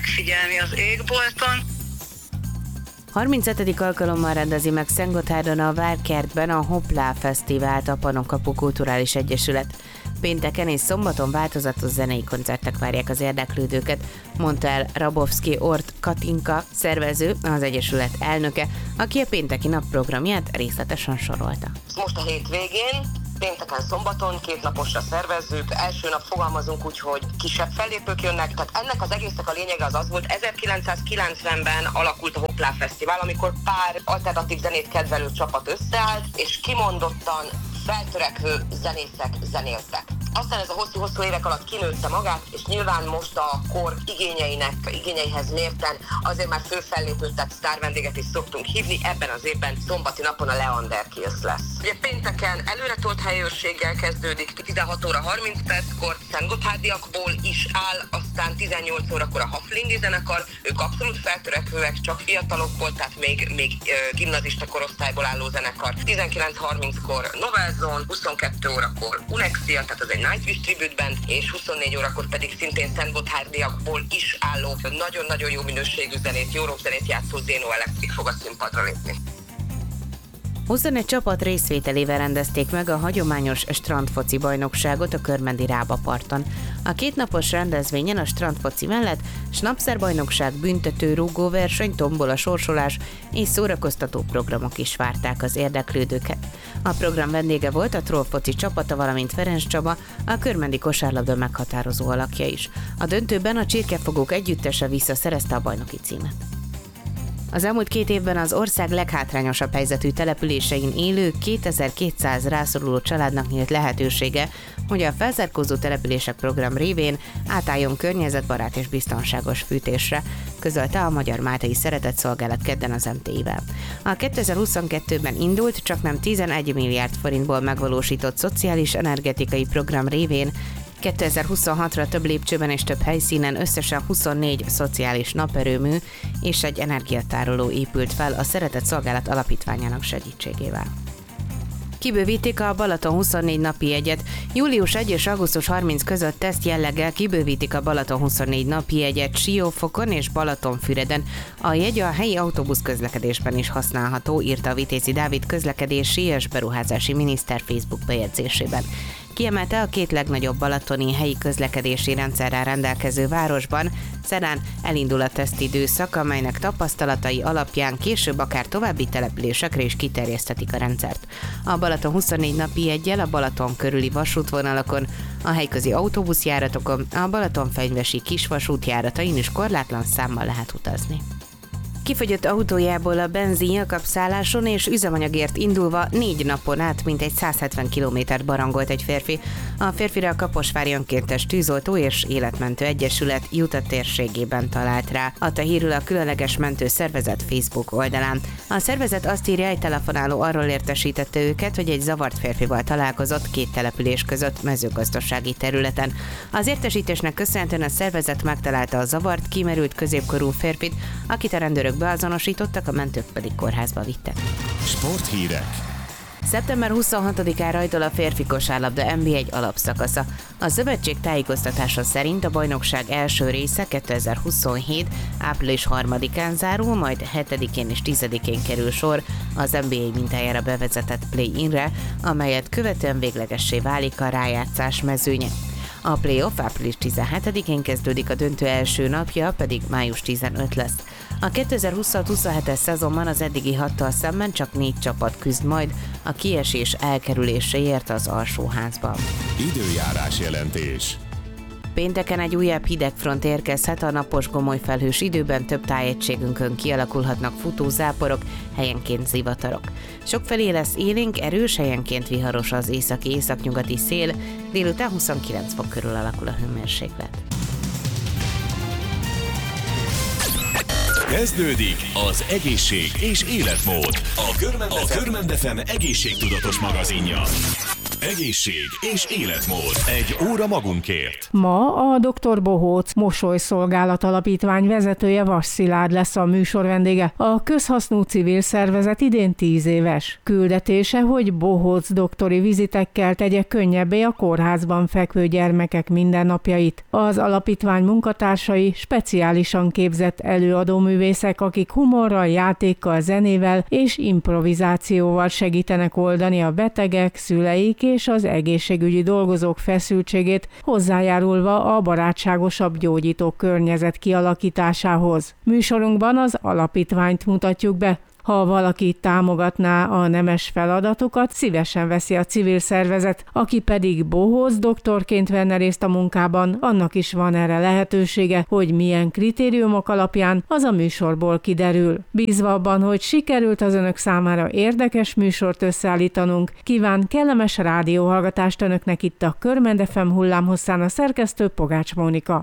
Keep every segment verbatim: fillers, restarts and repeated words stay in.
megfigyelni az égbolton. harmincetedik alkalommal rendezi meg Szentgotthárdon a Várkertben a Hoplá Fesztivált a Pannonkapu Kulturális Egyesület. Pénteken és szombaton változatos zenei koncertek várják az érdeklődőket, mondta el Rabowski Ort Katinka, szervező, az egyesület elnöke, aki a pénteki nap programját részletesen sorolta. Most a hétvégén, pénteken, szombaton két naposra szervezzük. Első nap fogalmazunk úgy, hogy kisebb fellépők jönnek, tehát ennek az egésznek a lényege az az volt, ezerkilencszázkilencvenben alakult a Hoplá Fesztivál, amikor pár alternatív zenét kedvelő csapat összeállt, és kimondottan feltörekvő zenészek zenéltek. Aztán ez a hosszú-hosszú évek alatt kinőtte magát, és nyilván most a kor igényeinek, igényeihez mérten azért már főfellépőt, tehát sztárvendéget is szoktunk hívni. Ebben az évben szombati napon a Leander Kills lesz. Ugye pénteken előretolt helyőrséggel kezdődik, tizenhat óra harminc perckor szentgotthárdiakból is áll, aztán tizennyolc órakor a Haflindi zenekar, ők abszolút feltörekvőek, csak fiatalokból, tehát még, még gimnazista korosztályból álló zenekar. tizenkilenc harminckor Novel Zone, huszonkettő órakor Unexia, tehát az egy Nightwish Tribute Band, és huszonnégy órakor pedig szintén szentgotthárdiakból is álló, nagyon-nagyon jó minőségű zenét, jó rockzenét játszó Zeno Electric fog a színpadra lépni. huszonegy csapat részvételével rendezték meg a hagyományos strandfoci bajnokságot a Körmendi Rábaparton. A kétnapos rendezvényen a strandfoci mellett snapszerbajnokság, büntető rúgóverseny, tombola sorsolás és szórakoztató programok is várták az érdeklődőket. A program vendége volt a trollfoci csapata, valamint Ferenc Csaba, a körmendi kosárlabda meghatározó alakja is. A döntőben a Csirkefogók együttese visszaszerezte a bajnoki címet. Az elmúlt két évben az ország leghátrányosabb helyzetű településein élő kétezer-kétszáz rászoruló családnak nyílt lehetősége, hogy a felzárkózó települések program révén átálljon környezetbarát és biztonságos fűtésre, közölte a Magyar Máltai Szeretetszolgálat kedden az em té i-vel. A kétezer-huszonkettőben indult, csaknem tizenegy milliárd forintból megvalósított szociális energetikai program révén kétezer-huszonhatra több lépcsőben és több helyszínen összesen huszonnégy szociális naperőmű és egy energiatároló épült fel a Szeretetszolgálat alapítványának segítségével. Kibővítik a Balaton huszonnégy napi jegyet. július elseje és augusztus harmincadika között teszt jelleggel kibővítik a Balaton huszonnégy napi jegyet Siófokon és Balatonfüreden. A jegy a helyi autóbusz közlekedésben is használható, írta a Vitézi Dávid közlekedési és beruházási miniszter Facebook bejegyzésében. Kiemelte, a két legnagyobb balatoni helyi közlekedési rendszerrel rendelkező városban szerdán elindul a tesztidőszak, amelynek tapasztalatai alapján később akár további településekre is kiterjesztetik a rendszert. A Balaton huszonnégy napi jeggyel a Balaton körüli vasútvonalakon, a helyközi autóbuszjáratokon, a Balatonfenyvesi kisvasútjáratain is korlátlan számmal lehet utazni. Kifogyott autójából a benzin Jakab-szálláson és üzemanyagért indulva négy napon át mintegy száz hetven kilométert barangolt egy férfi. A férfire a Kaposvári Önkéntes Tűzoltó és Életmentő Egyesület Juta térségében talált rá, adta hírül a Különleges Mentő Szervezet Facebook oldalán. A szervezet azt írja, egy telefonáló arról értesítette őket, hogy egy zavart férfival találkozott két település között mezőgazdasági területen. Az értesítésnek köszönhetően a szervezet megtalálta a zavart, kimerült középkorú férfit, akit a rendőrök beazonosítottak, a mentők pedig kórházba vittek. Sporthírek. szeptember huszonhatodikán rajtol a férfi kosárlabda en bé egy alapszakasza. A szövetség tájékoztatása szerint a bajnokság első része kétezer-huszonhét. április harmadikán zárul, majd hetedikén és tizedikén kerül sor az en bé egy mintájára bevezetett play-inre, amelyet követően véglegessé válik a rájátszás mezőnye. A play-off április tizenhetedikén kezdődik, a döntő első napja pedig május tizenötödike lesz. A kétezer-huszonhat-huszonhetes szezonban az eddigi hattal szemben csak négy csapat küzd majd a kiesés elkerüléséért az alsóházban. Időjárás jelentés. Pénteken egy újabb hidegfront érkezhet, a napos gomoly felhős időben több tájegységünkön kialakulhatnak futózáporok, helyenként zivatarok. Sokfelé lesz élénk, erős, helyenként viharos az északi-északnyugati szél, délután huszonkilenc fok körül alakul a hőmérséklet. Kezdődik az egészség és életmód. A Körmend ef em egészségtudatos magazinja. egészség és életmód. Egy óra magunkért. Ma a doktor Bohóc Mosolyszolgálat Alapítvány vezetője Vas Szilárd lesz a műsor vendége. A közhasznú civil szervezet idén tíz éves. Küldetése, hogy Bohóc doktori vizitekkel tegye könnyebbé a kórházban fekvő gyermekek mindennapjait. Az alapítvány munkatársai speciálisan képzett előadóművészek, akik humorral, játékkal, zenével és improvizációval segítenek oldani a betegek, szüleik és az egészségügyi dolgozók feszültségét, hozzájárulva a barátságosabb gyógyító környezet kialakításához. Műsorunkban az alapítványt mutatjuk be. Ha valaki támogatná a nemes feladatokat, szívesen veszi a civil szervezet, aki pedig Bohóc doktorként venne részt a munkában, annak is van erre lehetősége, hogy milyen kritériumok alapján, az a műsorból kiderül. Bízva abban, hogy sikerült az önök számára érdekes műsort összeállítanunk, kíván kellemes rádióhallgatást önöknek itt a Körmend ef em hullámhosszán a szerkesztő Pogács Mónika.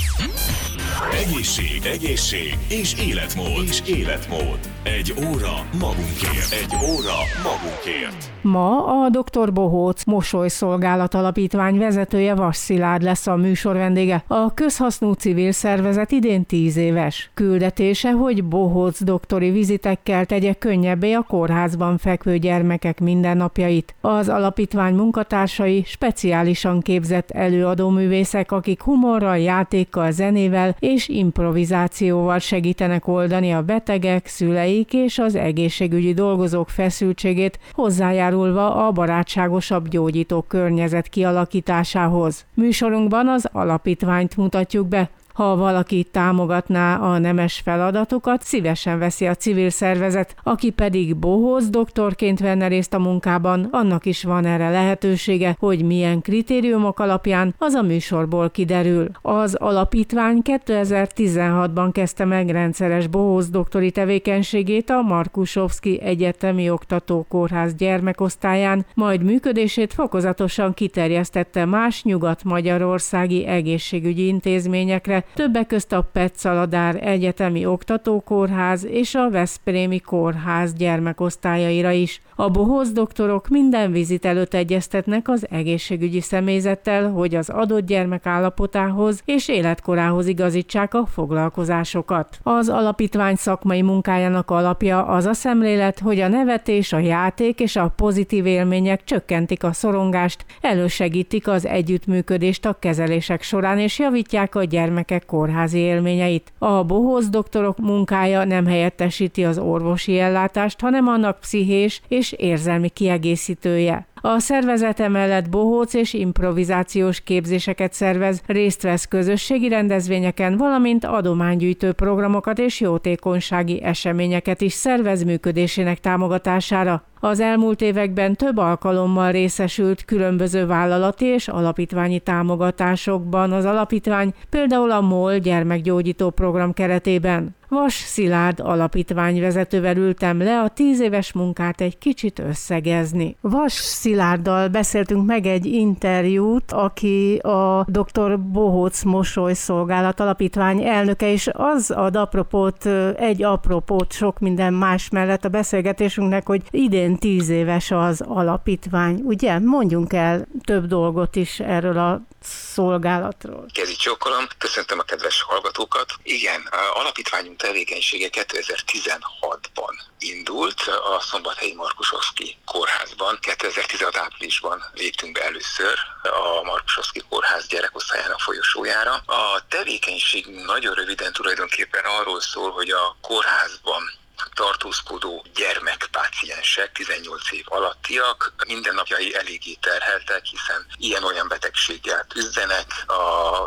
Egészség, egészség és életmód. És életmód. Egy óra magunkért. Egy óra magunkért. Ma a doktor Bohóc Mosolyszolgálat Alapítvány vezetője Vas Szilárd lesz a műsor vendége. A közhasznú civil szervezet idén tíz éves. Küldetése, hogy Bohóc doktori vizitekkel tegye könnyebbé a kórházban fekvő gyermekek mindennapjait. Az alapítvány munkatársai speciálisan képzett előadóművészek, akik humorral, játékkal, zenével és improvizációval segítenek oldani a betegek, szüleik és az egészségügyi dolgozók feszültségét, hozzájárulva a barátságosabb gyógyító környezet kialakításához. Műsorunkban az alapítványt mutatjuk be. Ha valaki támogatná a nemes feladatokat, szívesen veszi a civil szervezet, aki pedig Bohóc doktorként venne részt a munkában, annak is van erre lehetősége, hogy milyen kritériumok alapján, az a műsorból kiderül. Az alapítvány kétezer-tizenhatban kezdte meg rendszeres Bohóc doktori tevékenységét a Markusovszky Egyetemi Oktatókórház gyermekosztályán, majd működését fokozatosan kiterjesztette más nyugat-magyarországi egészségügyi intézményekre, többek közt a Petsz-Aladár Egyetemi Oktatókórház és a Veszprémi Kórház gyermekosztályaira is. A Bohóc doktorok minden vizit előtt egyeztetnek az egészségügyi személyzettel, hogy az adott gyermek állapotához és életkorához igazítsák a foglalkozásokat. Az alapítvány szakmai munkájának alapja az a szemlélet, hogy a nevetés, a játék és a pozitív élmények csökkentik a szorongást, elősegítik az együttműködést a kezelések során és javítják a gyermekek kórházi élményeit. A Bohóc doktorok munkája nem helyettesíti az orvosi ellátást, hanem annak pszichés és érzelmi kiegészítője. A szervezet emellett bohóc és improvizációs képzéseket szervez, részt vesz közösségi rendezvényeken, valamint adománygyűjtő programokat és jótékonysági eseményeket is szervez működésének támogatására. Az elmúlt években több alkalommal részesült különböző vállalati és alapítványi támogatásokban az alapítvány, például a MOL gyermekgyógyító program keretében. Vas Szilárd alapítványvezetővel ültem le a tíz éves munkát egy kicsit összegezni. Vas Szilárddal beszéltünk meg egy interjút, aki a doktor Bohóc Mosolyszolgálat Alapítvány elnöke, és az ad apropót, egy apropót sok minden más mellett a beszélgetésünknek, hogy idén tíz éves az alapítvány. Ugye? Mondjunk el több dolgot is erről a szolgálatról. Kezi csókolom, köszöntöm a kedves hallgatókat. Igen, a alapítványunk tevékenysége kétezer-tizenhatban indult a Szombathelyi Markusovszky Kórházban. kétezer-tizenhat áprilisban léptünk be először a Markusovszky Kórház gyerekosztályának folyosójára. A tevékenység nagyon röviden tulajdonképpen arról szól, hogy a kórházban tartózkodó gyermekpáciensek, tizennyolc év alattiak, mindennapjai eléggé terheltek, hiszen ilyen-olyan betegséggel küzdenek, a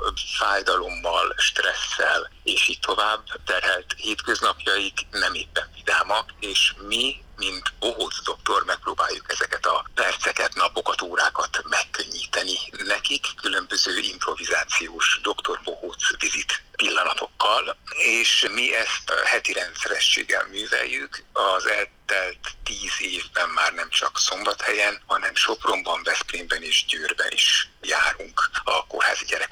fájdalommal, stresszel és így tovább terhelt hétköznapjaik nem éppen vidámak, és mi, mint Bohóc doktor megpróbáljuk ezeket a perceket, napokat, órákat megkönnyíteni nekik, különböző improvizációs doktor Bohóc vizit pillanatokkal, és mi ezt heti rendszerességgel műveljük. Az eltelt tíz évben már nem csak Szombathelyen, hanem Sopronban, Veszprémben és Győrben is járunk a kórházi gyerek